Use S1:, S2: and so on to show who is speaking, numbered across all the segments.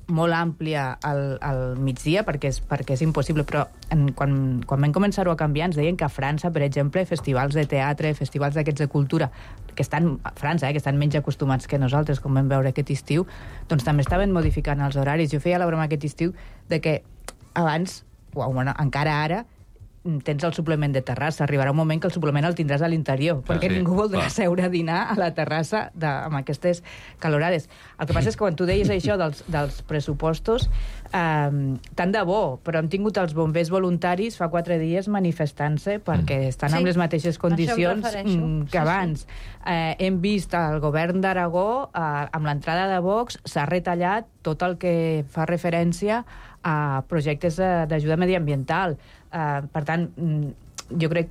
S1: molt àmplia al migdia, perquè és impossible, però quan vam començar-ho a canviar ens deien que a França, per exemple, festivals de teatre, festivals d'aquests de cultura, que estan a França, que estan menys acostumats que nosaltres, com vam veure aquest estiu, doncs també estaven modificant els horaris. Jo feia la broma aquest estiu de que abans, encara ara, tens el suplement de terrassa. Arribarà un moment que el suplement el tindràs a l'interior, perquè ningú voldrà seure a dinar a la terrassa amb aquestes calorades. El que passa és que quan tu deies això dels pressupostos, tant de bo, però hem tingut els bombers voluntaris fa 4 dies manifestant-se perquè estan amb les mateixes condicions que abans. Hem vist el govern d'Aragó, amb l'entrada de Vox, s'ha retallat tot el que fa referència a projectes d'ajuda mediambiental. Per tant, jo crec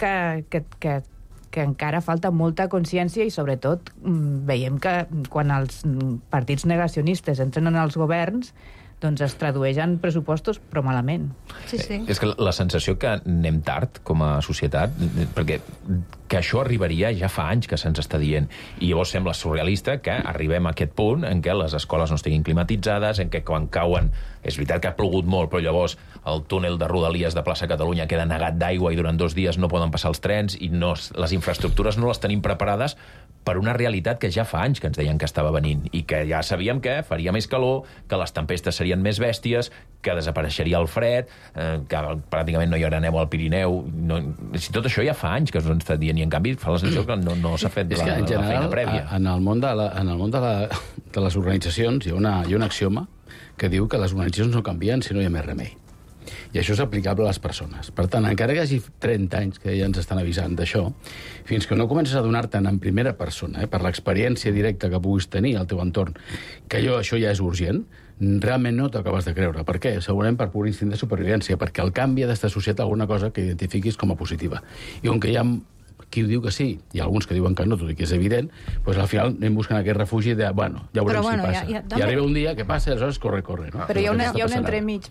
S1: que encara falta molta consciència i, sobretot, veiem que quan els partits negacionistes entren en els governs, doncs es tradueix en pressupostos, però malament.
S2: Sí.
S3: És que la sensació que anem tard com a societat, perquè que això arribaria ja fa anys que se'ns està dient, i llavors sembla surrealista que arribem a aquest punt en què les escoles no estiguin climatitzades, en què quan cauen, és veritat que ha plogut molt, però llavors el túnel de Rodalies de Plaça Catalunya queda negat d'aigua i durant 2 dies no poden passar els trens i les infraestructures no les tenim preparades per una realitat que ja fa anys que ens deien que estava venint i que ja sabíem que faria més calor, que les tempestes serien més bèsties, que desapareixeria el fred, que pràcticament no hi haurà neu al Pirineu. Si tot això ja fa anys que ens ho està dient i en canvi fa la sensació que no s'ha fet la feina prèvia.
S4: En el món de les organitzacions hi ha un axioma que diu que les organitzacions no canvien si no hi ha més remei. I això és aplicable a les persones. Per tant, encara que hi hagi 30 anys que ja ens estan avisant d'això, fins que no comences a donar-te'n en primera persona, per l'experiència directa que puguis tenir al teu entorn, que això ja és urgent, realment no t'acabes de creure. Per què? Segurament per pur instint de supervivència, perquè el canvi ha d'estar associat a alguna cosa que identifiquis com a positiva. I on que hi ha qui diu que sí, i alguns que diuen que no, tot i que és evident, doncs al final anem buscant aquest refugi de, ja veurem si passa. I arriba un dia que passa, aleshores corre. No?
S1: Però hi ha un entremig.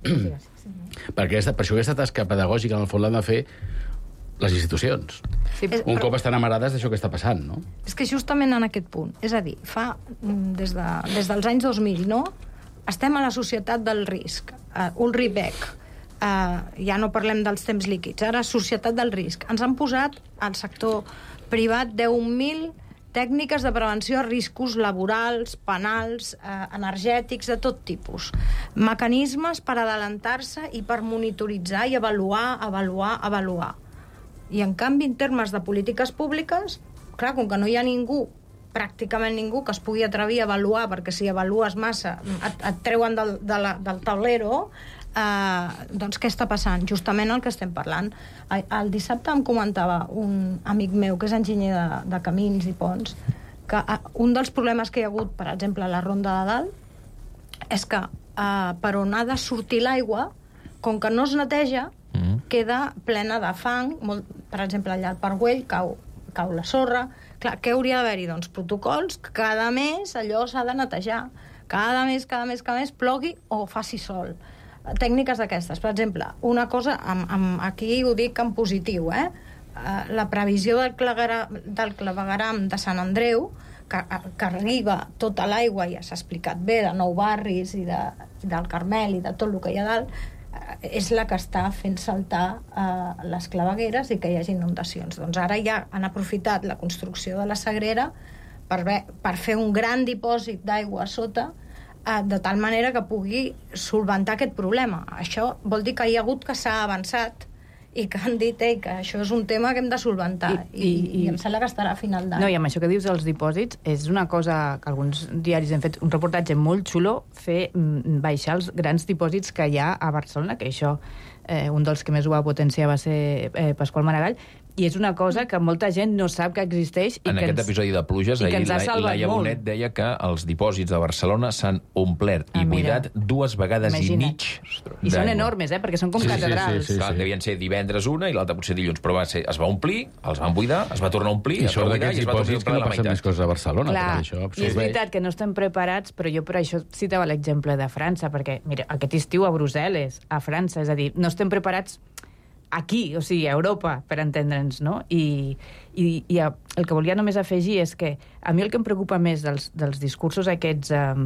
S4: Per això aquesta tasca pedagògica, en el fons, l'han de fer les institucions. Sí, un cop estan amarades d'això que està passant, no?
S2: És que justament en aquest punt, és a dir, des dels anys 2000, no? Estem a la societat del risc. Ulrich Beck, ja no parlem dels temps líquids, ara societat del risc. Ens han posat al sector privat 10.000 tècniques de prevenció a riscos laborals, penals, energètics, de tot tipus. Mecanismes per adelantar-se i per monitoritzar i avaluar. I en canvi, en termes de polítiques públiques, clar, com que no hi ha ningú, pràcticament ningú, que es pugui atrevir a avaluar, perquè si avalues massa et treuen del taulero, doncs què està passant? Justament el que estem parlant. El dissabte em comentava un amic meu que és enginyer de camins i ponts que un dels problemes que hi ha hagut, per exemple, a la Ronda de Dalt, és que per on ha de sortir l'aigua, com que no es neteja, queda plena de fang. Per exemple, allà al Parc Güell cau la sorra. Clar, què hauria d'haver-hi? Doncs protocols que cada mes allò s'ha de netejar. Cada mes, plogui o faci sol. Tècniques d'aquestes. Per exemple, una cosa, aquí ho dic en positiu, la previsió del clavegueram de Sant Andreu, que arriba tota l'aigua, ja s'ha explicat bé, de Nou Barris i del Carmel i de tot el que hi ha dalt, és la que està fent saltar les clavegueres i que hi hagi inundacions. Doncs ara ja han aprofitat la construcció de la Sagrera per fer un gran dipòsit d'aigua a sota, de tal manera que pugui solventar aquest problema. Això vol dir que hi ha hagut que s'ha avançat i que han dit que això és un tema que hem de solventar i em sembla que estarà a final d'any.
S1: No, i amb això que dius dels dipòsits, és una cosa que alguns diaris han fet un reportatge molt xulo, fer baixar els grans dipòsits que hi ha a Barcelona, que això un dels que més ho va potenciar va ser Pasqual Maragall, i és una cosa que molta gent no sap que existeix i
S3: en aquest episodi de pluges, ahir Laia Bonet deia que els dipòsits de Barcelona s'han omplert i buidat 2 vegades i mig d'aigua.
S1: I són enormes, perquè són com catedrals.
S3: Clar, devien ser divendres una i l'altra potser dilluns, però es va omplir, els van buidar, es va tornar a omplir,
S4: i sort d'aquests dipòsits que no passen més coses a Barcelona.
S1: Clar, i és veritat que no estem preparats, però jo per això citava l'exemple de França, perquè, mira, aquest estiu a Brussel·les, a França, és a dir, no estem preparats aquí, o sigui, a Europa, per entendre'ns, no? I el que volia només afegir és que a mi el que em preocupa més dels discursos aquests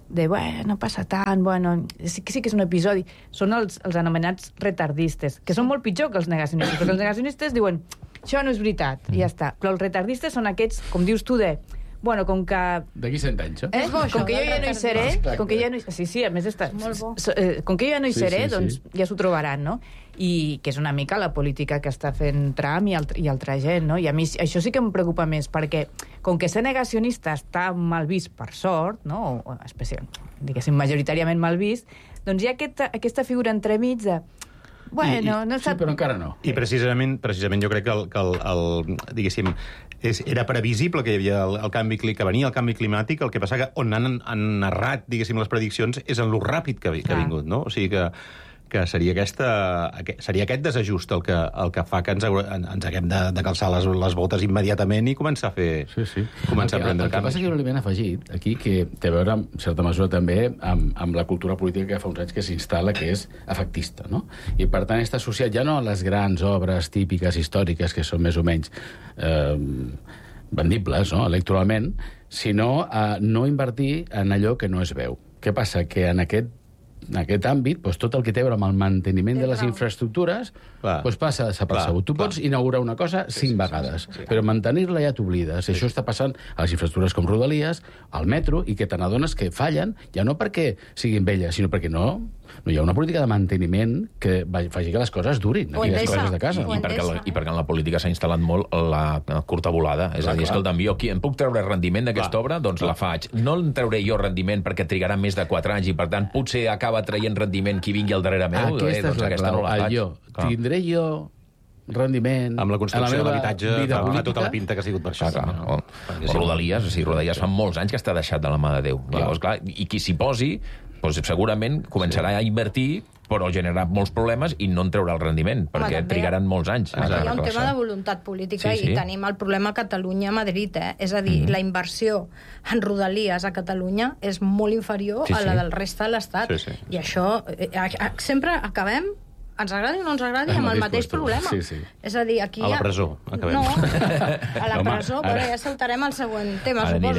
S1: no passa tant, sí que és un episodi. Són els anomenats retardistes, que són molt pitjor que els negacionistes, perquè els negacionistes diuen això no és veritat, i ja està. Però els retardistes són aquests, com dius tu, com que...
S4: D'aquí 100 anys,
S2: És bo, això,
S1: com que jo ja no hi seré... Com que ja no hi... Sí, a més està... Com que jo ja no hi seré, doncs ja s'ho trobaran, no? I que és una mica la política que està fent Trump i altra gent, no? I a mi això sí que em preocupa més, perquè com que ser negacionista està mal vist per sort, no? O diguéssim, majoritàriament mal vist, doncs hi ha aquesta figura entremig de...
S4: Sí, però encara no.
S5: I precisament jo crec que diguéssim, era previsible que hi havia el canvi que venia el canvi climàtic, el que passa que on han narrat, diguéssim, les prediccions és en lo ràpid que ha vingut, no? O sigui que seria aquest desajust el que fa que ens haguem de calçar les botes immediatament i començar a fer... Començar a prendre
S4: el que passa és que un element afegit aquí que té a veure, en certa mesura, també amb la cultura política que fa uns anys que s'instal·la, que és efectista, no? I, per tant, està associat ja no a les grans obres típiques històriques, que són més o menys vendibles, no?, electoralment, sinó a no invertir en allò que no es veu. Què passa? Que en aquest àmbit, tot el que té a veure amb el manteniment de les infraestructures passa desapercebut. Tu pots inaugurar una cosa 5 vegades, però mantenir-la ja t'oblides. Això està passant a les infraestructures com Rodalies, al metro, i que te n'adones que fallen, ja no perquè siguin velles, sinó perquè no hi ha una política de manteniment que faci que les coses durin, aquelles coses de casa.
S3: I perquè en la política s'ha instal·lat molt la curta volada. És a dir, escolta'm, jo em puc treure rendiment d'aquesta obra? Doncs la faig. No en trauré jo rendiment perquè trigarà més de 4 anys i, per tant, potser acaba traient rendiment qui vingui al darrere meu.
S4: Aquesta és la clau. Tindré jo rendiment...
S5: Amb la construcció de l'habitatge fa tota la pinta que ha sigut per això.
S3: O Rodalies, Rodalies fa molts anys que està deixat de la mà de Déu. Llavors, clar, i qui s'hi posi, segurament començarà a invertir, però generarà molts problemes i no en treurà el rendiment, perquè trigaran molts anys.
S2: Hi ha un tema de voluntat política i tenim el problema a Catalunya-Madrid, És a dir, la inversió en Rodalies a Catalunya és molt inferior a la del resta de l'Estat. I això, sempre acabem, ens agradi o no ens agradi, amb el mateix problema. És a dir, aquí
S5: a la presó, acabem.
S2: No, a la presó, però ja saltarem al següent tema, suposo.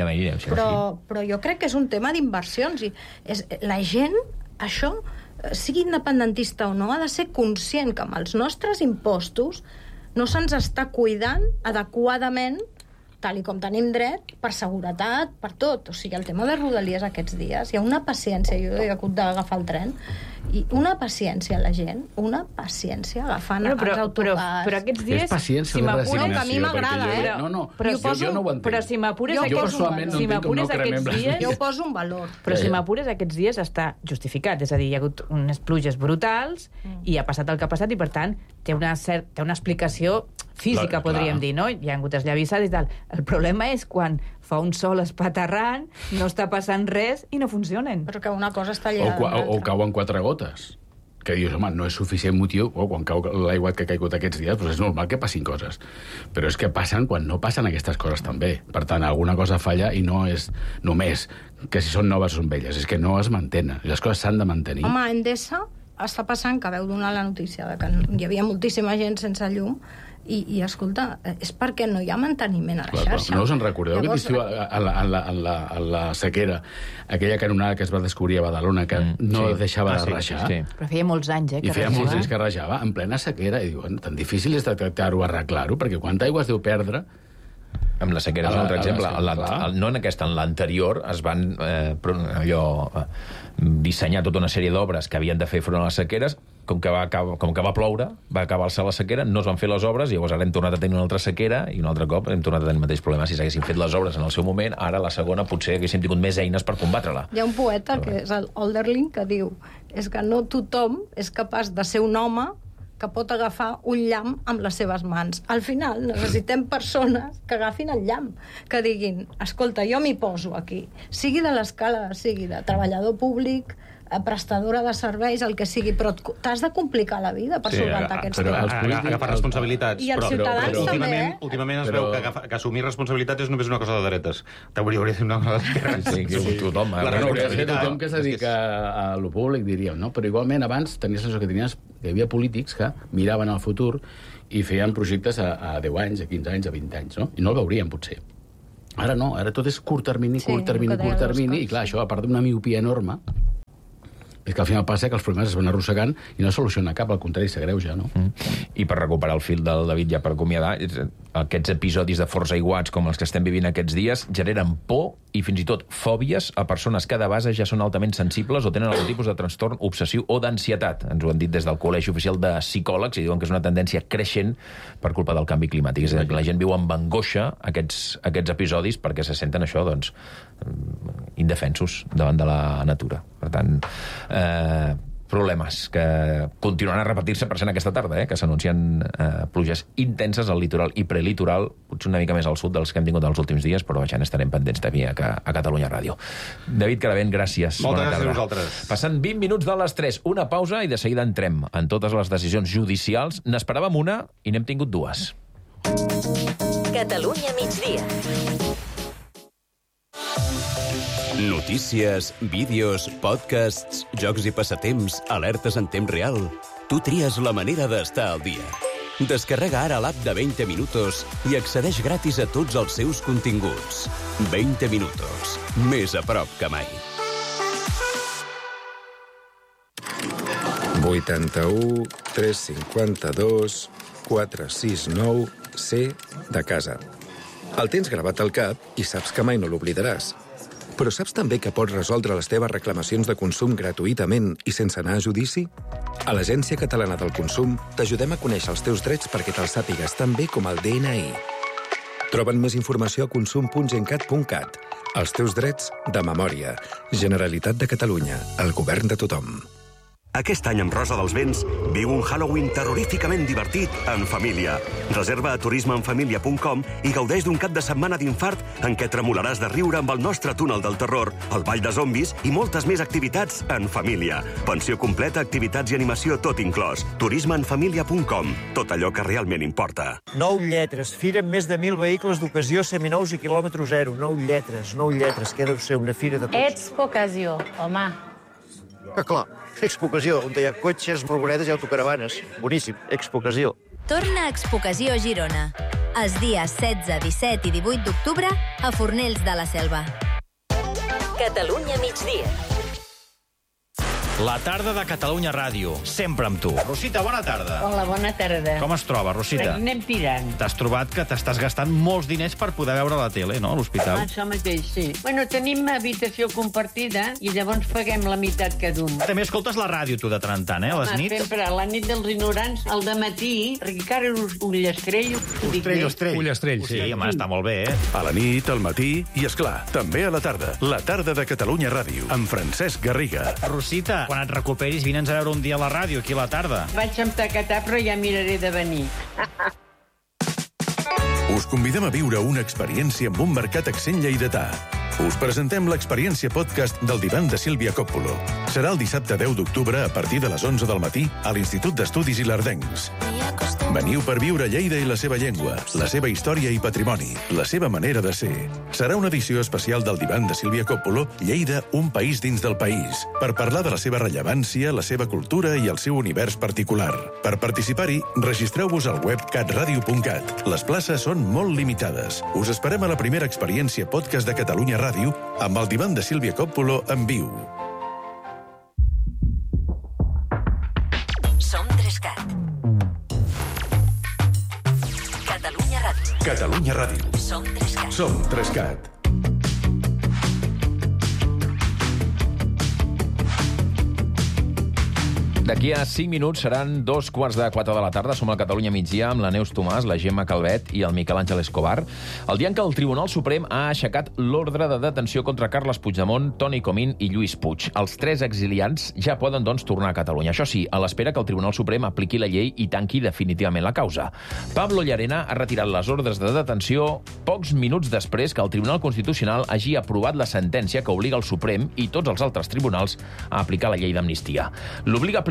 S2: Però jo crec que és un tema d'inversions. La gent, això, sigui independentista o no, ha de ser conscient que amb els nostres impostos no se'ns està cuidant adequadament, tal com tenim dret, per seguretat, per tot. O sigui, el tema de Rodalies aquests dies, hi ha una paciència, jo he hagut d'agafar el tren, i una paciència a la gent, una paciència agafant els autocars.
S1: Però aquests dies...
S4: És paciència de resignació.
S2: Que a mi m'agrada,
S4: No,
S1: però
S4: jo no ho entenc.
S1: Però si m'apures aquests dies...
S2: Jo ho poso un valor.
S1: Però si m'apures aquests dies està justificat. És a dir, hi ha hagut unes pluges brutals i ha passat el que ha passat i, per tant, té una explicació física, podríem dir, no? Hi ha hagut esllavissades i tal. El problema és quan fa un sol espaterrant, no està passant res i no funcionen.
S2: Però que una cosa està lligada.
S4: O cauen 4 gotes. Que dius, home, no és suficient motiu, quan cau l'aigua que ha caigut aquests dies, doncs és normal que passin coses. Però és que passen quan no passen aquestes coses també. Per tant, alguna cosa falla i no és només que si són noves o són velles, és que no es mantenen. Les coses s'han de mantenir.
S2: Home, a Endesa està passant que veu donar la notícia de que hi havia moltíssima gent sense llum i escolta, és perquè no hi ha manteniment a la xarxa.
S4: No us en recordeu que l'estiu a la sequera, aquella canonada que es va descobrir a Badalona, que no deixava de rajar?
S1: Però feia molts anys,
S4: I feia molts anys que rajava, en plena sequera, i diuen, tan difícil és detectar-ho, arreglar-ho, perquè quanta aigua es deu perdre.
S3: Amb la sequera és un altre exemple. No en aquesta, en l'anterior es van dissenyar tota una sèrie d'obres que havien de fer front a les sequeres. Com que va ploure, va acabar-se la sequera, no es van fer les obres, i llavors ara hem tornat a tenir una altra sequera i un altre cop hem tornat a tenir el mateix problema. Si s'haguessin fet les obres en el seu moment, ara la segona potser haguéssim tingut més eines per combatre-la.
S2: Hi ha un poeta, que és el Olderling, que diu és que no tothom és capaç de ser un home que pot agafar un llamp amb les seves mans. Al final necessitem persones que agafin el llamp, que diguin, escolta, jo m'hi poso aquí, sigui de l'escala, sigui de treballador públic, prestadora de serveis, el que sigui, però t'has de complicar la vida per solventar aquests temes.
S5: Agafar responsabilitats.
S2: I els ciutadans també.
S5: Últimament es veu que assumir responsabilitats és només una cosa de dretes. T'hauria de ser una cosa d'esquerres.
S4: Tothom que es dedica a lo públic diria, no? Però igualment abans tenies això que tenies, que hi havia polítics que miraven al futur i feien projectes a 10 anys, a 15 anys, a 20 anys, no? I no el veurien, potser. Ara no, ara tot és curt termini,
S2: Sí,
S4: curt termini,
S2: el que deia
S4: curt termini,
S2: l'Òscar,
S4: i clar, això, a part d'una miopia enorme, és que al final passa que els problemes es van arrossegant i no soluciona cap, al contrari, s'agreuja, no?
S3: I per recuperar el fil del David, ja per acomiadar, aquests episodis de forts aiguats com els que estem vivint aquests dies generen por i fins i tot fòbies a persones que de base ja són altament sensibles o tenen algun tipus de trastorn obsessiu o d'ansietat. Ens ho han dit des del Col·legi Oficial de Psicòlegs i diuen que és una tendència creixent per culpa del canvi climàtic. És a dir, que la gent viu amb angoixa aquests episodis perquè se senten això, doncs, indefensos davant de la natura. Per tant, problemes que continuaran a repetir-se per cent aquesta tarda, que s'anuncien pluges intenses al litoral i prelitoral, potser una mica més al sud dels que hem tingut els últims dies, però ja n'estarem pendents també a Catalunya Ràdio. David Caravent, gràcies.
S5: Moltes gràcies a vosaltres.
S3: Passant 20 minuts de les 3, una pausa i de seguida entrem en totes les decisions judicials. N'esperàvem una i n'hem tingut dues.
S6: Catalunya migdia.
S7: Notícies, vídeos, podcasts, jocs i passatemps, alertes en temps real. Tu tries la manera d'estar al dia. Descarrega ara l'app de 20 Minutos i accedeix gratis a tots els seus continguts. 20 Minutos. Més a prop que mai.
S8: 81 352 469 C de casa. El tens gravat al cap i saps que mai no l'oblidaràs. Però saps també que pots resoldre les teves reclamacions de consum gratuïtament i sense anar a judici? A l'Agència Catalana del Consum t'ajudem a conèixer els teus drets perquè te'ls sàpigues tan bé com el DNI. Troben més informació a consum.gencat.cat. Els teus drets de memòria. Generalitat de Catalunya. El govern de tothom.
S9: Aquest any amb Rosa dels Vents viu un Halloween terroríficament divertit en família. Reserva a turismeenfamilia.com i gaudeix d'un cap de setmana d'infart en què tremolaràs de riure amb el nostre túnel del terror, el ball de zombis i moltes més activitats en família. Pensió completa, activitats i animació tot inclòs. Turismeenfamilia.com. Tot allò que realment importa.
S10: 9 lletres. Fira amb més de 1.000 vehicles d'ocasió seminous i quilòmetre zero. 9 lletres. Què deu ser una fira de cotxes?
S11: Expo Ocasió, home.
S10: Clar, Expo Ocasió, on hi ha cotxes, furgonetes i autocaravanes. Boníssim, Expo Ocasió.
S6: Torna a Expo Ocasió Girona. Els dies 16, 17 i 18 d'octubre a Fornells de la Selva. Catalunya migdia.
S12: La tarda de Catalunya Ràdio, sempre amb tu. Rosita, bona tarda.
S11: Hola, bona tarda.
S12: Com es troba, Rosita?
S11: Anem tirant.
S12: T'has trobat que t'estàs gastant molts diners per poder veure la tele, no, a l'hospital?
S11: Això mateix, sí. Bueno, tenim habitació compartida i llavors paguem la meitat cada un.
S12: També escoltes la ràdio, tu, de tant en tant, a les nits?
S11: Sempre, a la nit dels ignorants, al dematí, perquè encara Ullastrell.
S12: Ullastrell, sí, home, està molt bé,
S13: A la nit, al matí i, esclar, també a la tarda. La tarda de Catalunya Ràdio, amb Francesc Garriga.
S12: Rosita, quan et recuperis, vine'ns a veure un dia a la ràdio, aquí a la tarda.
S11: Vaig amb tacatar, però ja miraré de venir.
S13: Us convidem a viure una experiència amb un mercat accent lleidatà. Us presentem l'experiència podcast del divan de Sílvia Coppolo. Serà el dissabte 10 d'octubre a partir de les 11 del matí a l'Institut d'Estudis Ilardencs. Veniu per viure Lleida i la seva llengua, la seva història i patrimoni, la seva manera de ser. Serà una edició especial del divan de Sílvia Coppolo, Lleida, un país dins del país, per parlar de la seva rellevància, la seva cultura i el seu univers particular. Per participar-hi, registreu-vos al web catradio.cat. Les places són molt limitades. Us esperem a la primera experiència podcast de Catalunya Ràdio amb el divan de Sílvia Coppolo en viu.
S6: Som 3CAT. Catalunya Ràdio.
S13: Catalunya Ràdio.
S6: Som 3CAT.
S13: Som 3CAT.
S3: D'aquí a 5 minuts seran 3:45 de la tarda. Som a Catalunya migdia amb la Neus Tomàs, la Gemma Calvet i el Miquel Àngel Escobar. El dia en què el Tribunal Suprem ha aixecat l'ordre de detenció contra Carles Puigdemont, Toni Comín i Lluís Puig. Els 3 exiliats ja poden, doncs, tornar a Catalunya. Això sí, a l'espera que el Tribunal Suprem apliqui la llei i tanqui definitivament la causa. Pablo Llarena ha retirat les ordres de detenció pocs minuts després que el Tribunal Constitucional hagi aprovat la sentència que obliga el Suprem i tots els altres tribunals a aplicar la llei d'amnistia. L'obliga a aplicar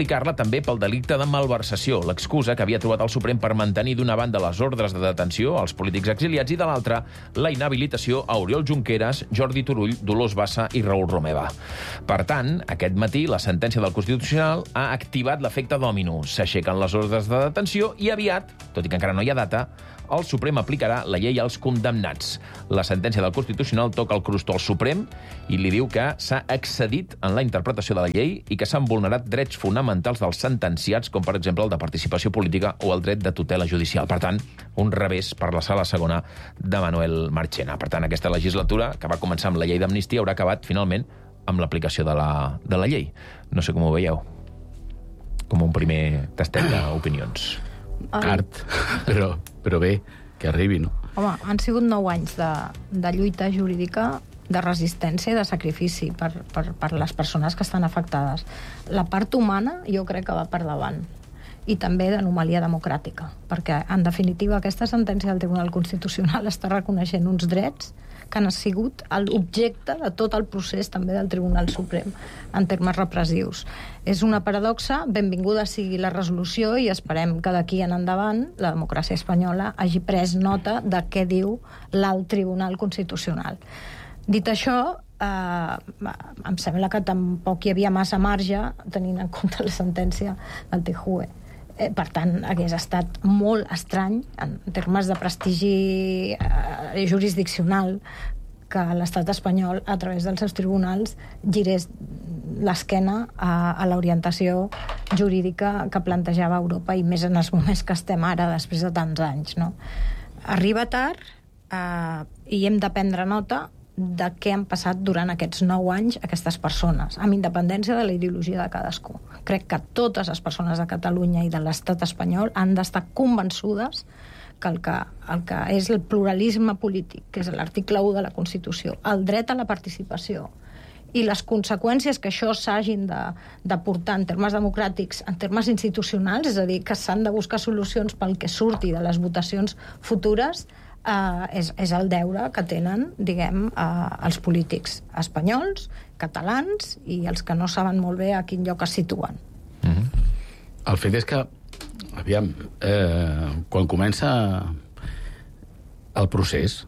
S3: aplicar-la també pel delicte de malversació, l'excusa que havia trobat el Suprem per mantenir d'una banda les ordres de detenció als polítics exiliats i de l'altra la inhabilitació a Oriol Junqueras, Jordi Turull, Dolors Bassa i Raül Romeva. Per tant, aquest matí la sentència del Constitucional ha activat l'efecte dòmino. S'aixequen les ordres de detenció i aviat, tot i que encara no hi ha data, el Suprem aplicarà la llei als condemnats. La sentència del Constitucional toca el crostó al Suprem i li diu que s'ha excedit en la interpretació de la llei i que s'han vulnerat drets fonamentals dels sentenciats, com per exemple el de participació política o el dret de tutela judicial. Per tant, un revés per la sala segona de Manuel Marchena. Per tant, aquesta legislatura, que va començar amb la llei d'amnistia, haurà acabat finalment amb l'aplicació de la llei. No sé com ho veieu. Com un primer tastet d'opinions.
S4: Tard, però bé, que arribi, no?
S2: Home, han sigut 9 anys de lluita jurídica, de resistència i de sacrifici per les persones que estan afectades. La part humana jo crec que va per davant, i també d'anomalia democràtica, perquè, en definitiva, aquesta sentència del Tribunal Constitucional està reconeixent uns drets que han sigut l'objecte de tot el procés també del Tribunal Suprem en termes repressius. És una paradoxa, benvinguda sigui la resolució i esperem que d'aquí en endavant la democràcia espanyola hagi pres nota de què diu l'alt Tribunal Constitucional. Dit això, em sembla que tampoc hi havia massa marge tenint en compte la sentència del TJUE. Per tant, hagués estat molt estrany en termes de prestigi jurisdiccional que l'estat espanyol, a través dels seus tribunals, girés l'esquena a l'orientació jurídica que plantejava Europa, i més en els moments que estem ara, després de tants anys, no? Arriba tard i hem de prendre nota de què han passat durant aquests 9 anys aquestes persones, amb independència de la ideologia de cadascú. Crec que totes les persones de Catalunya i de l'estat espanyol han d'estar convençudes que el que és el pluralisme polític, que és l'article 1 de la Constitució, el dret a la participació i les conseqüències que això s'hagin de portar en termes democràtics, en termes institucionals, és a dir, que s'han de buscar solucions pel que surti de les votacions futures, és el deure que tenen, diguem, els polítics espanyols, catalans i els que no saben molt bé a quin lloc es situen.
S4: El fet és que, aviam, quan comença el procés,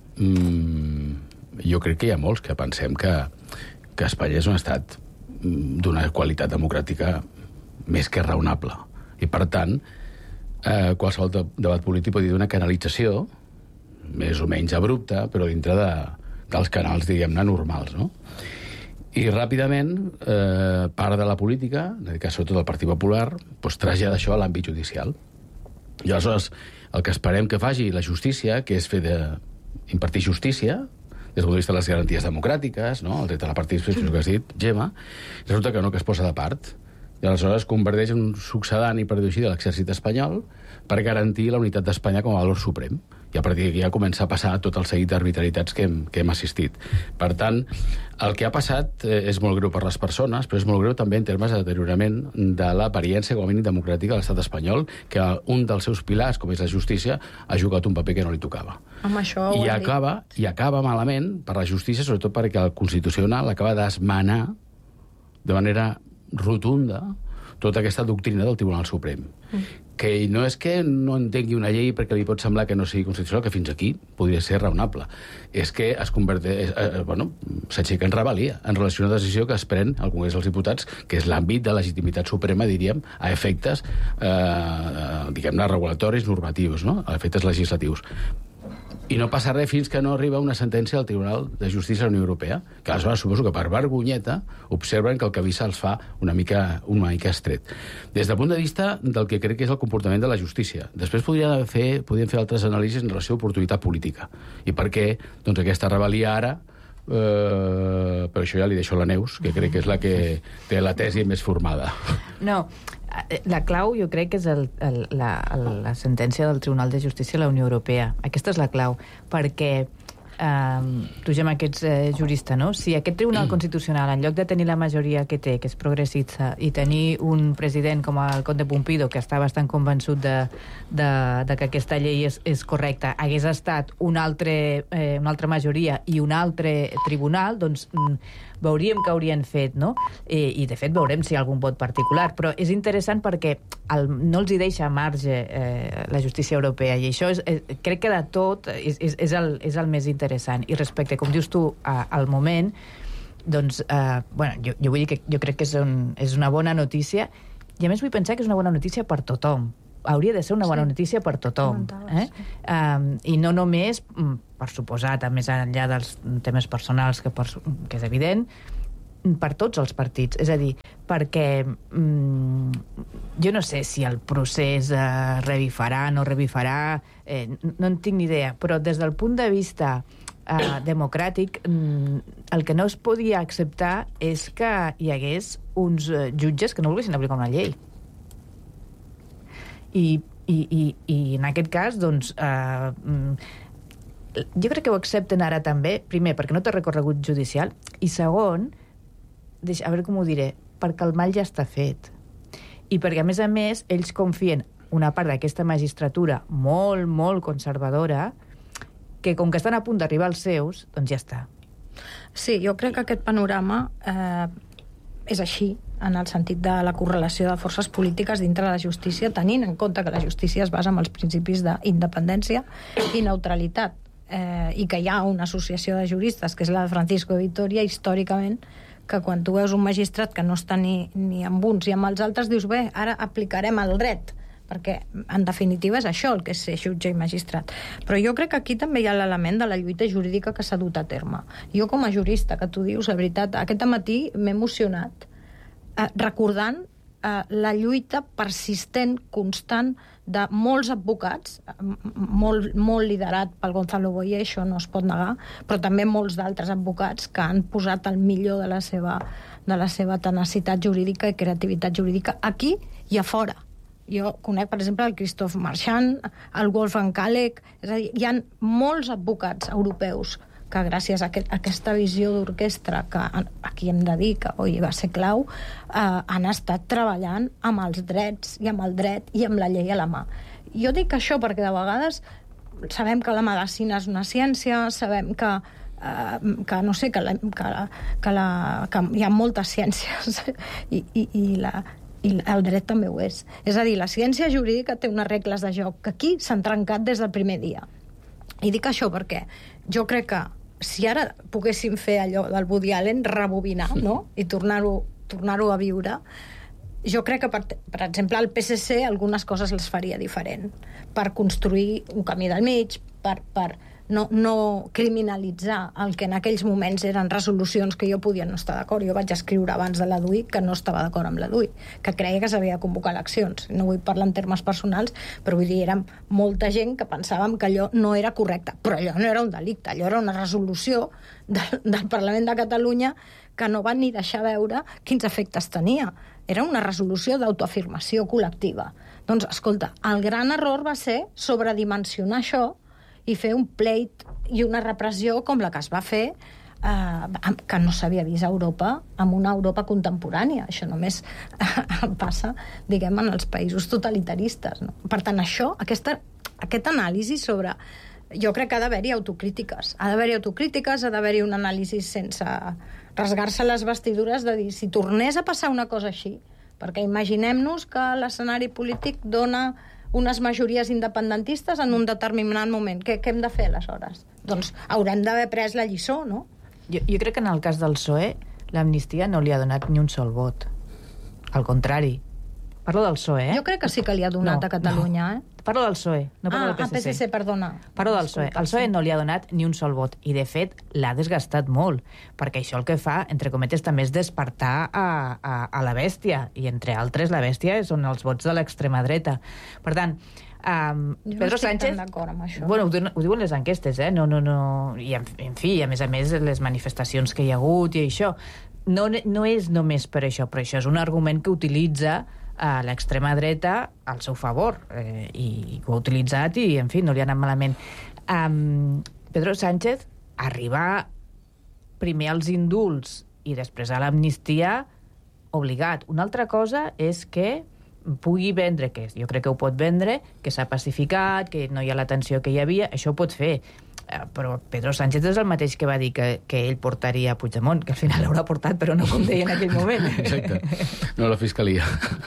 S4: jo crec que hi ha molts que pensem que Espanya és un estat d'una qualitat democràtica més que raonable. I, per tant, qualsevol debat polític pot dir d'una canalització més o menys abrupta, però dintre dels canals, diguem-ne, normals, no? I ràpidament, part de la política, en aquest cas sobretot el Partit Popular, doncs trasllada això a l'àmbit judicial. I aleshores, el que esperem que faci la justícia, que és impartir justícia, des del punt de vista de les garanties democràtiques, no? El dret a la participació, que has dit, Gemma, resulta que no, que es posa de part. I aleshores converteix en un succedani, per dir-ho així, de l'exèrcit espanyol per garantir la unitat d'Espanya com a valor suprem. I a partir d'aquí ja comença a passar tot el seguit d'arbitraritats que hem assistit. Per tant, el que ha passat és molt greu per les persones, però és molt greu també en termes de deteriorament de l'apariència, com a mínim, democràtica de l'estat espanyol, que un dels seus pilars, com és la justícia, ha jugat un paper que no li tocava. I acaba malament per la justícia, sobretot perquè el Constitucional acaba d'esmenar de manera rotunda tota aquesta doctrina del Tribunal Suprem. Que no és que no entengui una llei perquè li pot semblar que no sigui constitucional, que fins aquí podria ser raonable. És que es converteix... s'aixeca en rebel·lia en relació a una decisió que es pren al Congrés dels Diputats, que és l'àmbit de legitimitat suprema, diríem, a efectes, diguem-ne, regulatoris, normatius, no? A efectes legislatius. I no passa res fins que no arriba una sentència del Tribunal de Justícia de la Unió Europea, que aleshores suposo que per vergonyeta observen que el camí se'ls fa una mica estret. Des del punt de vista del que crec que és el comportament de la justícia. Després podríem fer altres anàlisis en relació a oportunitat política. I per què doncs, aquesta rebel·lia ara, però això ja li deixo a la Neus, que crec que és la que té la tesi més formada.
S1: No, la clau jo crec que és la sentència del Tribunal de Justícia de la Unió Europea. Aquesta és la clau, perquè tu, Gemma, que ets jurista, no? Si aquest Tribunal Constitucional, en lloc de tenir la majoria que té, que és progressista, i tenir un president com el Conde Pumpido, que està bastant convençut de que aquesta llei és correcta, hagués estat una altra majoria i un altre tribunal, doncs veuríem què haurien fet, no? I de fet veurem si hi ha algun vot particular, però és interessant perquè no els hi deixa marge la justícia europea, i això crec que de tot és el més interessant. I respecte, com dius tu, al moment, doncs, jo vull dir que jo crec que és una bona notícia, i a més vull pensar que és una bona notícia per tothom. Hauria de ser una bona notícia per tothom. I no només, per suposat, més enllà dels temes personals, que és evident, per tots els partits. És a dir, perquè jo no sé si el procés revifarà, no revifarà, no en tinc ni idea, però des del punt de vista democràtic, el que no es podia acceptar és que hi hagués uns jutges que no volguessin aplicar una llei. I en aquest cas, doncs, jo crec que ho accepten ara també, primer, perquè no té recorregut judicial, i segon, a veure com ho diré, perquè el mal ja està fet. I perquè, a més, ells confien una part d'aquesta magistratura molt, molt conservadora, que com que estan a punt d'arribar als seus, doncs ja està.
S2: Sí, jo crec que aquest panorama és així, en el sentit de la correlació de forces polítiques dintre de la justícia, tenint en compte que la justícia es basa en els principis d'independència i neutralitat, i que hi ha una associació de juristes, que és la de Francisco de Vitoria, històricament, que quan tu veus un magistrat que no està ni amb uns ni amb els altres, dius, bé, ara aplicarem el dret, perquè en definitiva és això el que és ser jutge i magistrat. Però jo crec que aquí també hi ha l'element de la lluita jurídica que s'ha dut a terme. Jo com a jurista, que tu dius, la veritat, aquest matí m'he emocionat recordant la lluita persistent, constant, de molts advocats, molt liderat pel Gonzalo Boye, això no es pot negar, però també molts d'altres advocats que han posat el millor de la seva tenacitat jurídica i creativitat jurídica aquí i a fora. Jo conec, per exemple, el Christophe Marchand, el Wolfgang Kalek, és a dir, hi ha molts advocats europeus que gràcies a aquesta visió d'orquestra, que aquí hem de dir que va ser clau, han estat treballant amb els drets i amb el dret i amb la llei a la mà. Jo dic això perquè de vegades sabem que la medicina és una ciència, sabem que no sé, que hi ha moltes ciències i el dret també ho és. És a dir, la ciència jurídica té unes regles de joc que aquí s'han trencat des del primer dia. I dic això perquè jo crec que si ara poguéssim fer allò del Woody Allen, rebobinar, no? I tornar-ho a viure, jo crec que, per exemple, el PSC algunes coses les faria diferent, per construir un camí del mig, per no criminalitzar el que en aquells moments eren resolucions que jo podia no estar d'acord. Jo vaig escriure abans de la DUI que no estava d'acord amb la DUI, que creia que s'havia de convocar eleccions. No vull parlar en termes personals, però vull dir, érem molta gent que pensàvem que allò no era correcte. Però allò no era un delicte, allò era una resolució del Parlament de Catalunya que no van ni deixar veure quins efectes tenia. Era una resolució d'autoafirmació col·lectiva. Doncs, escolta, el gran error va ser sobredimensionar això i fer un pleit i una repressió com la que es va fer, que no s'havia vist a Europa, amb una Europa contemporània. Això només passa, diguem, en els països totalitaristes, no? Per tant, aquest anàlisi sobre... Jo crec que ha d'haver-hi autocrítiques. Ha d'haver-hi un anàlisi sense rasgar-se les vestidures de dir, si tornés a passar una cosa així, perquè imaginem-nos que l'escenari polític dona unes majories independentistes en un determinat moment. Què hem de fer, aleshores? Doncs haurem d'haver pres la lliçó, no?
S1: Jo crec que en el cas del PSOE l'amnistia no li ha donat ni un sol vot. Al contrari. Parlo del PSOE,
S2: Jo crec que sí que li ha donat a Catalunya,
S1: Parlo del PSOE, no parlo del PSC.
S2: PSC, perdona.
S1: Parlo del PSOE. El PSOE no li ha donat ni un sol vot, i de fet l'ha desgastat molt, perquè això el que fa, entre cometes, també és despertar a la bèstia, i entre altres la bèstia són els vots de l'extrema dreta. Per tant, Pedro Sánchez...
S2: d'acord amb això.
S1: Bueno, ho diuen les enquestes, No. I, en fi, a més, les manifestacions que hi ha hagut i això. No és només per això, però això és un argument que utilitza a l'extrema dreta al seu favor, i ho ha utilitzat i, en fi, no li ha anat malament. Pedro Sánchez arribar primer als indults i després a l'amnistia obligat. Una altra cosa és que pugui vendre, que jo crec que ho pot vendre, que s'ha pacificat, que no hi ha la tensió que hi havia, això ho pot fer. però Pedro Sánchez és el mateix que va dir que ell portaria Puigdemont, que al final l'haurà portat, però no com deia en aquell moment.
S4: Exacte. No la Fiscalia.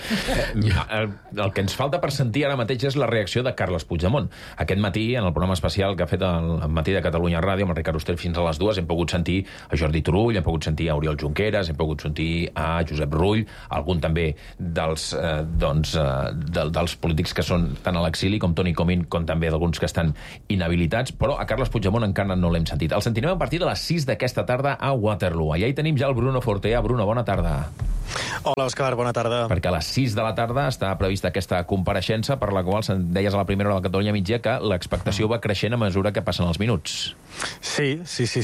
S3: El que ens falta per sentir ara mateix és la reacció de Carles Puigdemont. Aquest matí, en el programa especial que ha fet el Matí de Catalunya Ràdio, amb el Ricard Oster fins a les 2, hem pogut sentir a Jordi Turull, hem pogut sentir a Oriol Junqueras, hem pogut sentir a Josep Rull, algun també dels polítics que són tant a l'exili com Toni Comín, com també d'alguns que estan inhabilitats, però a Carles Puigdemont encara no l'hem sentit. El sentirem a partir de les 6 d'aquesta tarda a Waterloo. Allà hi tenim ja el Bruno Fortea. Bruno, bona tarda.
S14: Hola, Òscar, bona tarda.
S3: Perquè a les 6 de la tarda està prevista aquesta compareixença per la qual deies a la primera hora de Catalunya Migdia que l'expectació va creixent a mesura que passen els minuts.
S14: Sí.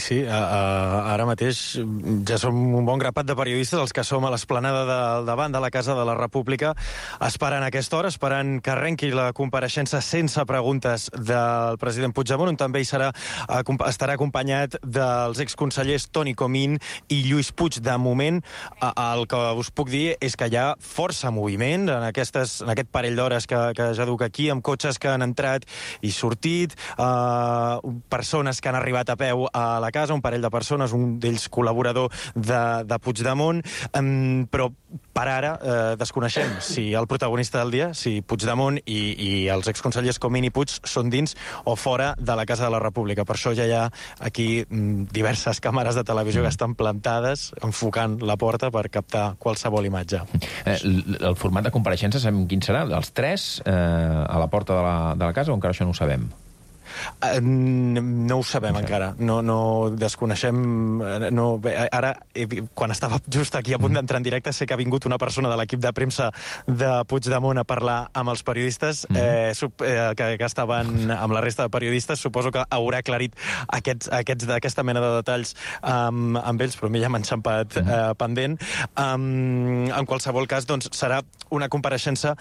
S14: Ara mateix ja som un bon grapat de periodistes els que som a l'esplanada del davant de la Casa de la República esperant aquesta hora, esperant que arrenqui la compareixença sense preguntes del president Puigdemont, on també estarà acompanyat dels exconsellers Toni Comín i Lluís Puig. De moment, el que us puc dir és que hi ha força moviment en aquest parell d'hores que ja duc aquí, amb cotxes que han entrat i sortit, persones que han arribat a peu a la casa, un parell de persones, un d'ells col·laborador de Puigdemont, però per ara desconeixem si el protagonista del dia, si Puigdemont i els exconsellers Comín i Puig són dins o fora de la Casa de la República. Per això ja hi ha aquí diverses càmeres de televisió que estan plantades enfocant la porta per captar qualsevol imatge.
S3: El format de compareixença sabem quin serà? Els 3 a la porta de la casa o encara això no ho sabem?
S14: No ho sabem encara, no desconeixem. Ara, quan estava just aquí a punt d'entrar en directe, sé que ha vingut una persona de l'equip de premsa de Puigdemont a parlar amb els periodistes que estaven amb la resta de periodistes. Suposo que haurà aclarit aquesta mena de detalls amb ells, però a mi ja m'han xampat pendent. En qualsevol cas, doncs, serà una compareixença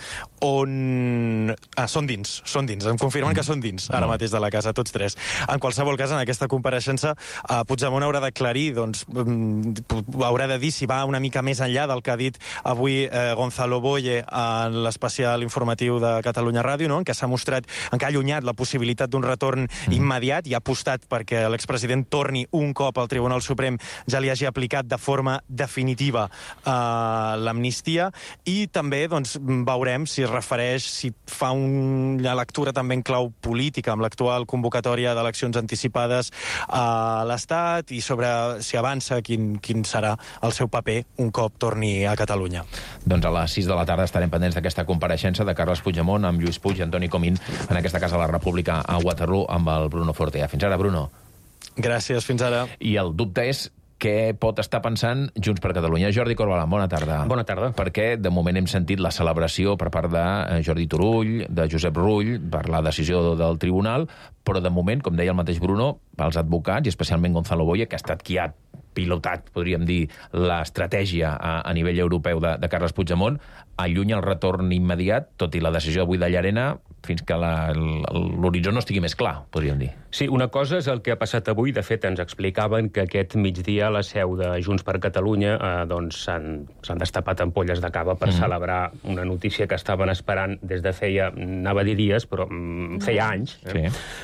S14: on són dins, em confirmen que són dins ara mateix de la casa, tots 3. En qualsevol cas, en aquesta compareixença, Puigdemont haurà d'aclarir, doncs, haurà de dir si va una mica més enllà del que ha dit avui Gonzalo Boye en l'especial informatiu de Catalunya Ràdio, no? En què s'ha mostrat, en què ha allunyat la possibilitat d'un retorn immediat i ha apostat perquè l'expresident torni un cop al Tribunal Suprem ja li hagi aplicat de forma definitiva l'amnistia, i també doncs, veurem si es refereix, si fa una lectura també en clau política amb l'actual convocatòria d'eleccions anticipades a l'Estat i sobre si avança quin serà el seu paper un cop torni a Catalunya.
S3: Doncs a les 6 de la tarda estarem pendents d'aquesta compareixença de Carles Puigdemont amb Lluís Puig i Toni Comín en aquesta Casa de la República a Waterloo amb el Bruno Fortea. Fins ara, Bruno.
S14: Gràcies, fins ara.
S3: I el dubte és què pot estar pensant Junts per Catalunya. Jordi Corbalan, bona tarda.
S15: Bona tarda.
S3: Perquè de moment hem sentit la celebració per part de Jordi Turull, de Josep Rull, per la decisió del tribunal, però de moment, com deia el mateix Bruno, els advocats, i especialment Gonzalo Boye, que ha estat qui ha pilotat, podríem dir, l'estratègia a nivell europeu de Carles Puigdemont, allunya el retorn immediat, tot i la decisió avui de Llarena, fins que l'horitzó no estigui més clar, podríem dir.
S15: Sí, una cosa és el que ha passat avui. De fet, ens explicaven que aquest migdia a la seu de Junts per Catalunya doncs s'han destapat ampolles de cava per celebrar una notícia que estaven esperant des de feia, anava a dir dies, però feia anys.
S3: Sí.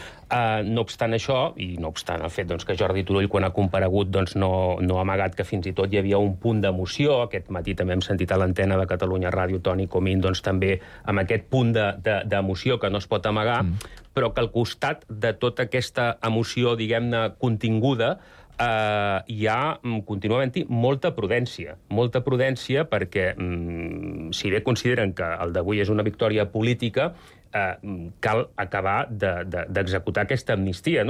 S15: No obstant això, i no obstant el fet que Jordi Turull, quan ha comparegut, no ha amagat que fins i tot hi havia un punt d'emoció. Aquest matí també hem sentit a l'antena de Catalunya Ràdio Toni Comín també amb aquest punt d'emoció que no es pot amagar, però que al costat de tota aquesta emoció, diguem-ne, continguda, hi ha, continua havent-hi, molta prudència perquè, si bé consideren que el d'avui és una victòria política, cal acabar d'executar aquesta amnistia, no?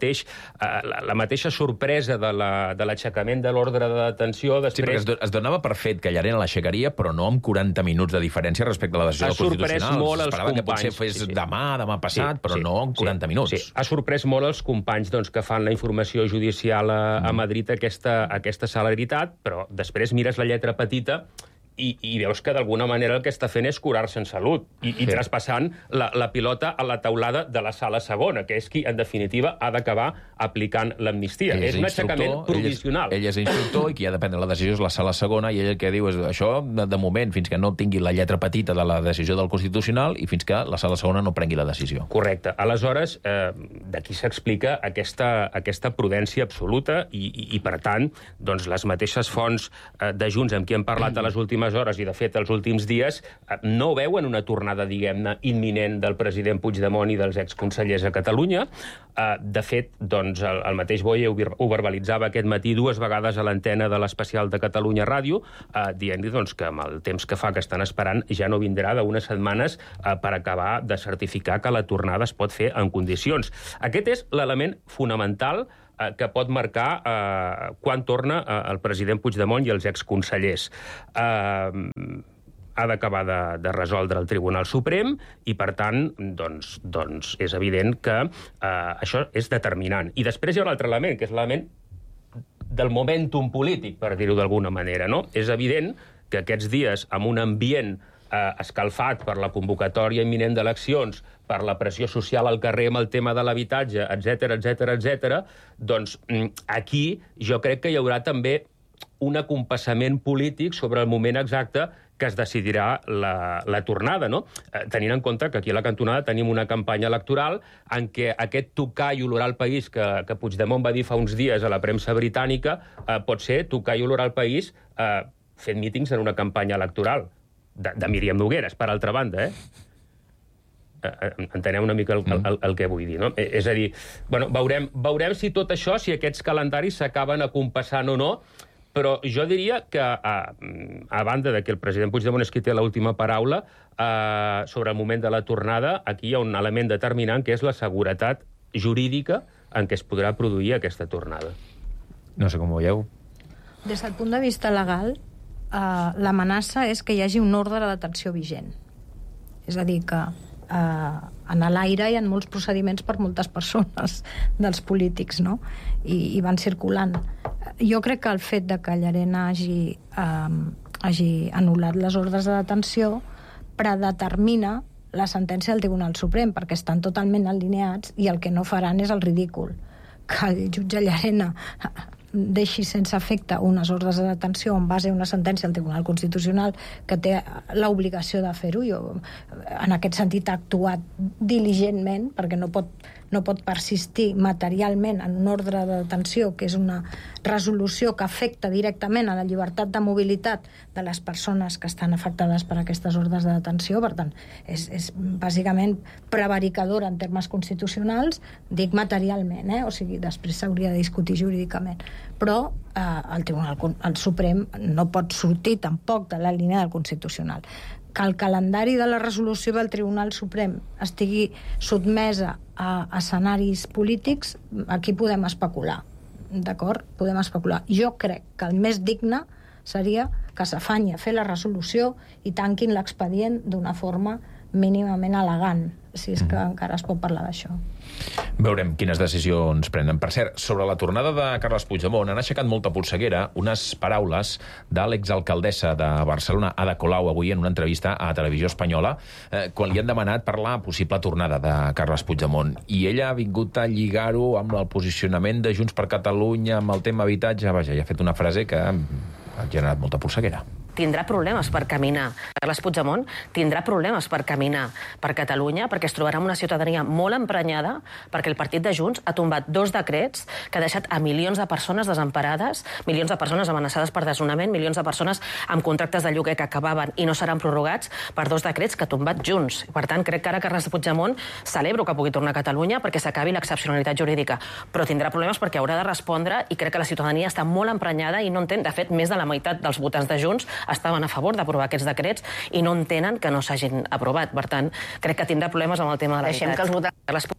S15: La mateixa sorpresa de l'aixecament de l'ordre de detenció després...
S3: Sí, perquè es donava per fet que Llarena l'aixecaria, però no amb 40 minuts de diferència respecte a la decisió constitucional.
S15: Molt
S3: esperava que potser fes demà passat, però no en 40 minuts.
S15: Sí. Ha sorprès molt els companys que fan la informació judicial a Madrid aquesta celeritat, però després mires la lletra petita i veus que d'alguna manera el que està fent és curar-se en salut i traspassant la pilota a la taulada de la sala segona, que és qui, en definitiva, ha d'acabar aplicant l'amnistia. És un aixecament provisional.
S3: Ell és instructor i qui ha de prendre la decisió és la sala segona i ell el que diu és això, de moment, fins que no tingui la lletra petita de la decisió del Constitucional i fins que la sala segona no prengui la decisió.
S15: Correcte. Aleshores, d'aquí s'explica aquesta prudència absoluta i per tant, doncs, les mateixes fonts de Junts amb qui hem parlat a les últimes hores i, de fet, els últims dies, no veuen una tornada, diguem-ne, imminent del president Puigdemont i dels exconsellers a Catalunya. De fet, doncs, el mateix Boye ho verbalitzava aquest matí 2 vegades a l'antena de l'Especial de Catalunya Ràdio, dient-li doncs, que amb el temps que fa que estan esperant ja no vindrà d'unes setmanes per acabar de certificar que la tornada es pot fer en condicions. Aquest és l'element fonamental que pot marcar quan torna el president Puigdemont i els exconsellers. Ha d'acabar de resoldre el Tribunal Suprem i, per tant, doncs és evident que això és determinant. I després hi ha un altre element, que és l'element del momentum polític, per dir-ho d'alguna manera, no? És evident que aquests dies, amb un ambient escalfat per la convocatòria imminent d'eleccions, per la pressió social al carrer amb el tema de l'habitatge, etc., doncs aquí jo crec que hi haurà també un acompassament polític sobre el moment exacte que es decidirà la tornada, no? Tenint en compte que aquí a la cantonada tenim una campanya electoral en què aquest tocar i olorar el país que Puigdemont va dir fa uns dies a la premsa britànica pot ser tocar i olorar el país fent mítings en una campanya electoral de Míriam Nogueres, per altra banda, enteneu una mica el que vull dir, no? És a dir, bueno, veurem si tot això, si aquests calendaris s'acaben acompassant o no, però jo diria que, a banda de que el president Puigdemont és qui té l'última paraula sobre el moment de la tornada, aquí hi ha un element determinant que és la seguretat jurídica en què es podrà produir aquesta tornada.
S3: No sé com ho veieu.
S2: Des del punt de vista legal, l'amenaça és que hi hagi un ordre de detenció vigent. És a dir, que en l'aire hi ha molts procediments per moltes persones dels polítics, no? I van circulant. Jo crec que el fet de que Llarena hagi anul·lat les ordres de detenció predetermina la sentència del Tribunal Suprem, perquè estan totalment alineats i el que no faran és el ridícul. Que el jutge Llarena deixi sense efecte unes ordres de detenció en base a una sentència del Tribunal Constitucional que té l'obligació de fer-ho. Jo, en aquest sentit, ha actuat diligentment, perquè no pot persistir materialment en un ordre de detenció que és una resolució que afecta directament a la llibertat de mobilitat de les persones que estan afectades per aquestes ordres de detenció. Per tant, és bàsicament prevaricadora en termes constitucionals, dic materialment, o sigui, després s'hauria de discutir jurídicament. Però el Suprem no pot sortir tampoc de la línia del Constitucional. Que el calendari de la resolució del Tribunal Suprem estigui sotmesa a escenaris polítics, aquí podem especular, d'acord? Podem especular. Jo crec que el més digne seria que s'afanyi a fer la resolució i tanquin l'expedient d'una forma mínimament elegant, si és que encara es pot parlar d'això.
S3: Veurem quines decisions prenen. Per cert, sobre la tornada de Carles Puigdemont han aixecat molta polseguera unes paraules de l'exalcaldessa de Barcelona, Ada Colau, avui en una entrevista a Televisió Espanyola, quan li han demanat per la possible tornada de Carles Puigdemont. I ella ha vingut a lligar-ho amb el posicionament de Junts per Catalunya, amb el tema habitatge. Vaja, i ha fet una frase que ha generat molta polseguera.
S16: Tindrà problemes per caminar. Carles Puigdemont tindrà problemes per caminar per Catalunya, perquè es trobarà amb una ciutadania molt emprenyada, perquè el partit de Junts ha tombat 2 decrets que ha deixat a milions de persones desemparades, milions de persones amenaçades per desnonament, milions de persones amb contractes de lloguer que acabaven i no seran prorrogats per 2 decrets que ha tombat Junts. Per tant, crec que ara Carles Puigdemont celebro que pugui tornar a Catalunya perquè s'acabi l'excepcionalitat jurídica, però tindrà problemes perquè haurà de respondre i crec que la ciutadania està molt emprenyada i no entén. De fet, més de la meitat dels votants de Junts estaven a favor d'aprovar aquests decrets i no entenen que no s'hagin aprovat. Per tant, crec que tindrà problemes amb el tema de l'habitatge. Deixem que els votants...